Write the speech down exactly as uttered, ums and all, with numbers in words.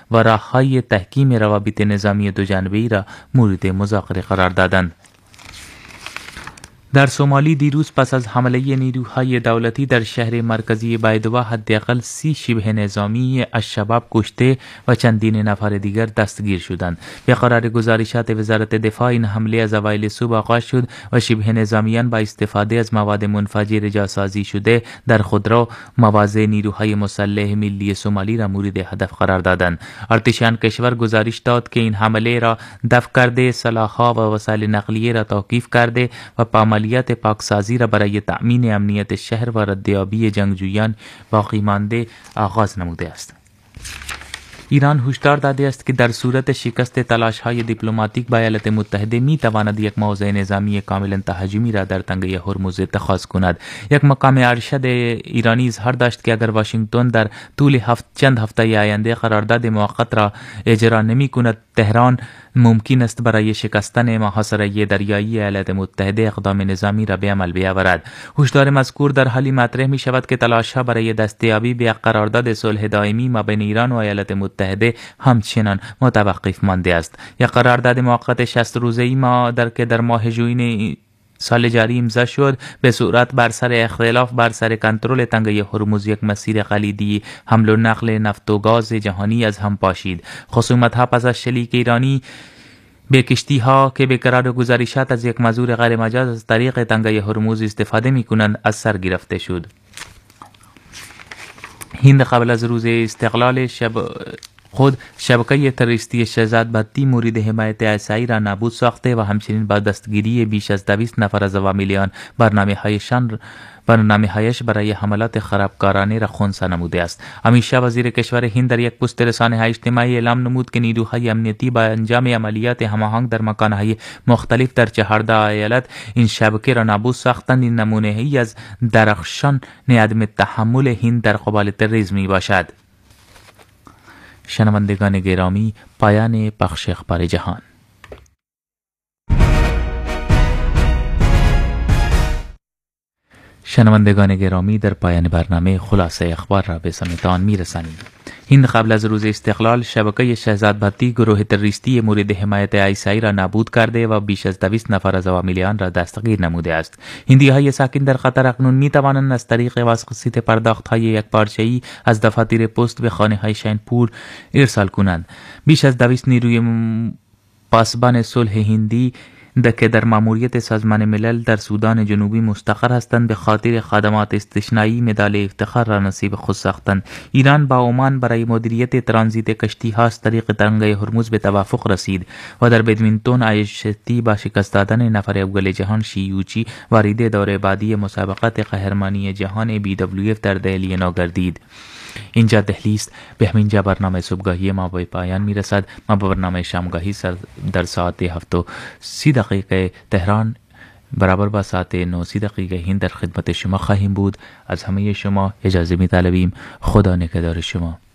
و راههای تحکیم روابط نظامی دوجانبه‌ای را مورد مذاکره قرار دادند. در سومالی دیروز پس از حمله نیروهای دولتی در شهر مرکزی بایدوا حداقل سی شبه نظامی الشباب کشته و چندین نفر دیگر دستگیر شدند. به قرار گزارشات وزارت دفاع این حمله از اوایل صبح آغاز شد و شبه نظامیان با استفاده از مواد منفجر جاسازی شده در خودرو مواضع نیروهای مسلح ملی سومالی را مورد هدف قرار دادند. ارتش آن کشور گزارش داد که این حمله را دفع کرده، سلاح‌ها و وسایل نقلیه را توقیف کرده و عملیات پاکسازی را برای تأمین امنیت شهر و ردیابی جنگجویان باقی مانده آغاز نموده است. ایران هشدار داده است که در صورت شکست تلاش‌های دیپلماتیک با ایالات متحده می تواند یک موضع نظامی کاملا تهاجمی را در تنگه هرمز اتخاذ کند. یک مقام ارشد ایرانی اظهار داشت که اگر واشنگتن در طول هفت چند هفته آینده قرارداد موقت را اجرا نمی کند، تهران ممکن است برای شکستن محاصره دریایی ایالات متحده اقدام نظامی را به عمل بیاورد. هشدار مذکور در حالی مطرح می شود که تلاش‌ها برای دستیابی به یک قرارداد صلح دائمی مابین ایران و ایالات متحده همچنان متوقف مانده است. یک قرارداد موقت شصت روزه‌ای ما در که در ماه ژوئیه سال جاری امضا شد، به صورت بر سر اختلاف بر سر کنترل تنگه هرمز یک مسیر کلیدی حمل و نقل نفت و گاز جهانی از هم پاشید. خصومت‌ها پس از شلیک ایرانی به کشتی ها که به قرار گزارشات از یک مزور غیر مجاز از طریق تنگه هرمز استفاده می کنند از سر گرفته شد. هند قبل از روز استقلال شب خود شبکه تروریستی شهزاد بتی مورد حمایت عیسایی را نابود ساخته و همچنین با دستگیری بیش از دویست نفر از عوامل آن برنامه‌هایشان برنامه‌هایش برای حملات خرابکارانه را خنثی نموده است. امید شاه وزیر کشور هند در یک پست رسانه‌های اجتماعی اعلام نمود که نیروهای امنیتی با انجام عملیات هماهنگ در مکان‌های مختلف در چهارده ایالت این شبکه را نابود ساختند. این نمونه‌ای از درخشان عدم تحمل هند در قبال تروریسم میباشد. شنوندگان گرامی، پایان بخش اخبار جهان. شنوندگان گرامی، در پایان برنامه خلاصه اخبار را به سمعتان میرسانیم. هند قبل از روز استقلال شبکه شهزاد بتی گروه تروریستی مورد حمایت عیسایی را نابود کرده و بیش از دویست نفر از عوامل آن را دستگیر نموده است. هندی های ساکن در قطر اکنون می توانند از طریق واسطه پرداخت های یک پارچه‌ای از دفاتر پست به خانه های شینپور ارسال کنند. بیش از دویست نیروی پاسبان صلح هندی که در ماموریت سازمان ملل در سودان جنوبی مستقر هستند به خاطر خدمات استثنایی مدال افتخار را نصیب خود ساختند. ایران با عمان برای مدیریت ترانزیت کشتی ها از طریق تنگه هرمز به توافق رسید و در بدمینتون آیشتی با شکست دادن نفر اول جهان شیوچی وارد دوره بعدی مسابقات قهرمانی جهان بی دبلیو اف در دهلی نو گردید. اینجا دهلی است. به همینجا برنامه صبحگاهی ما به پایان میرسد. ما با برنامه شامگاهی در ساعت هفت و سی دقیقه تهران برابر با ساعت نه و سی دقیقه هند در خدمت شما خواهیم بود. از همه شما اجازه می طلبیم. خدا نگهدار شما.